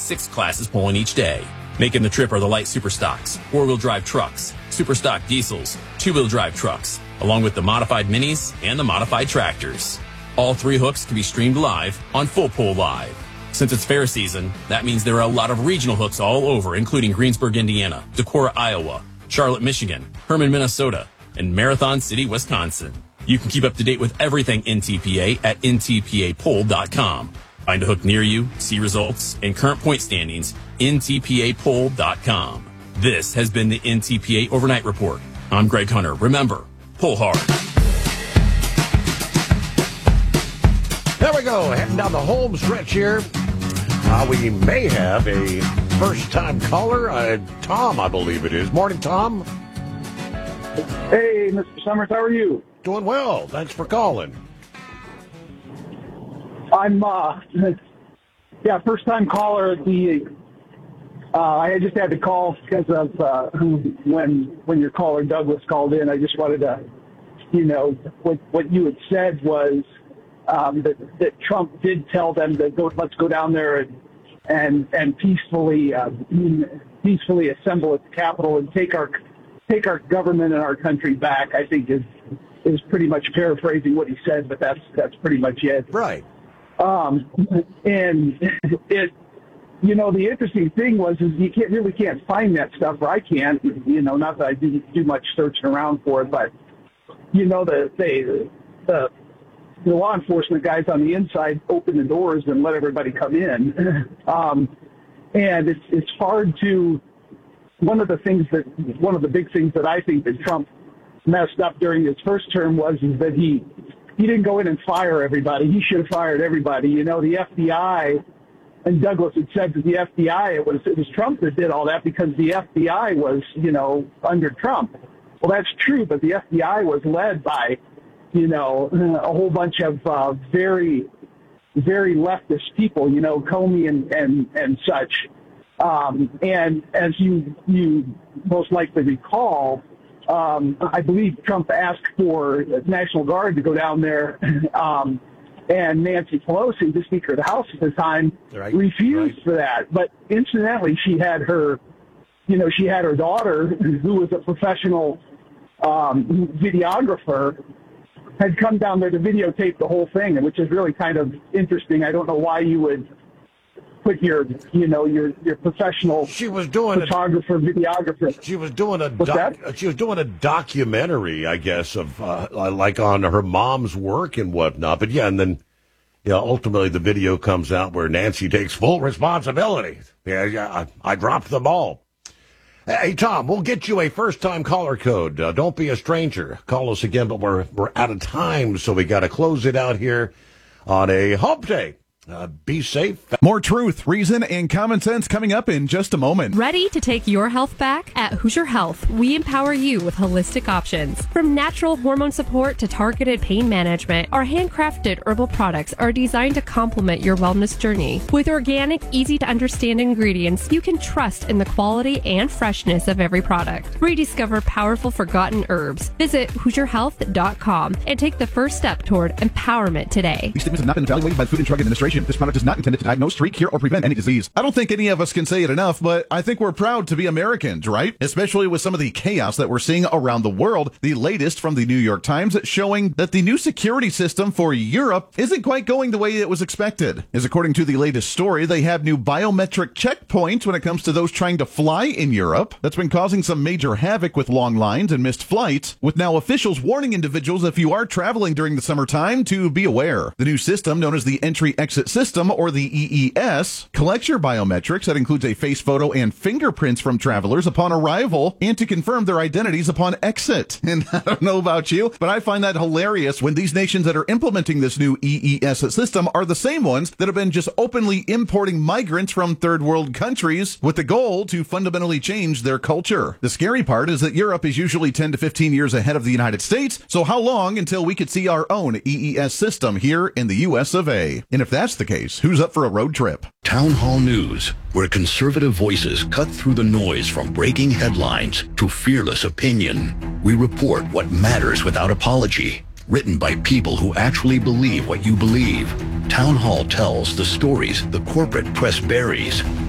6 classes pulling each day. Making the trip are the light superstocks, 4-wheel drive trucks, superstock diesels, 2-wheel drive trucks, along with the modified minis and the modified tractors. All 3 hooks can be streamed live on Full Pull Live. Since it's fair season, that means there are a lot of regional hooks all over, including Greensburg, Indiana, Decorah, Iowa, Charlotte, Michigan, Herman, Minnesota, and Marathon City, Wisconsin. You can keep up to date with everything NTPA at ntpapoll.com. Find a hook near you, see results, and current point standings, ntpapoll.com. This has been the NTPA Overnight Report. I'm Greg Hunter. Remember, pull hard. There we go, heading down the home stretch here. We may have a first-time caller, Tom, I believe it is. Morning, Tom. Hey, Mr. Summers, how are you? Doing well. Thanks for calling. I'm, first-time caller. I just had to call because of when your caller Douglas called in. I just wanted to, what you had said was that Trump did tell them to let's go down there and peacefully assemble at the Capitol and take our government and our country back. I think is pretty much paraphrasing what he said, but that's pretty much it. Right. And it, the interesting thing is you can't find that stuff, or I can't, not that I do much searching around for it, but, the law enforcement guys on the inside open the doors and let everybody come in. And it's hard to, one of the big things that I think that Trump messed up during his first term is that he didn't go in and fire everybody. He should have fired everybody. The FBI, and Douglas had said that the FBI, it was Trump that did all that because the FBI was, under Trump. Well, that's true, but the FBI was led by, a whole bunch of very, very leftist people, Comey and such. And as you most likely recall, I believe Trump asked for the National Guard to go down there, and Nancy Pelosi, the Speaker of the House at the time, refused for that. But incidentally, she had her daughter, who was a professional videographer, had come down there to videotape the whole thing, which is really kind of interesting. I don't know why you would put your professional photographer, videographer. She was doing a documentary, I guess, of like on her mom's work and whatnot. But yeah, and then ultimately the video comes out where Nancy takes full responsibility. Yeah, I dropped the ball. Hey, Tom, we'll get you a first-time caller code. Don't be a stranger. Call us again, but we're out of time, so we got to close it out here on a hump day. Be safe. More truth, reason, and common sense coming up in just a moment. Ready to take your health back? At Hoosier Health, we empower you with holistic options. From natural hormone support to targeted pain management, our handcrafted herbal products are designed to complement your wellness journey. With organic, easy-to-understand ingredients, you can trust in the quality and freshness of every product. Rediscover powerful forgotten herbs. Visit HoosierHealth.com and take the first step toward empowerment today. These statements have not been evaluated by the Food and Drug Administration. This product is not intended to diagnose, treat, cure, or prevent any disease. I don't think any of us can say it enough, but I think we're proud to be Americans, right? Especially with some of the chaos that we're seeing around the world. The latest from the New York Times showing that the new security system for Europe isn't quite going the way it was expected. As according to the latest story, they have new biometric checkpoints when it comes to those trying to fly in Europe. That's been causing some major havoc with long lines and missed flights, with now officials warning individuals if you are traveling during the summertime to be aware. The new system, known as the Entry-Exit System, or the EES, collects your biometrics. That includes a face photo and fingerprints from travelers upon arrival and to confirm their identities upon exit. And I don't know about you, but I find that hilarious when these nations that are implementing this new EES system are the same ones that have been just openly importing migrants from third world countries with the goal to fundamentally change their culture. The scary part is that Europe is usually 10 to 15 years ahead of the United States, so how long until we could see our own EES system here in the US of A? And if that's the case, who's up for a road trip? Town Hall News, where conservative voices cut through the noise from breaking headlines to fearless opinion. We report what matters without apology. Written by people who actually believe what you believe. Town Hall tells the stories the corporate press buries.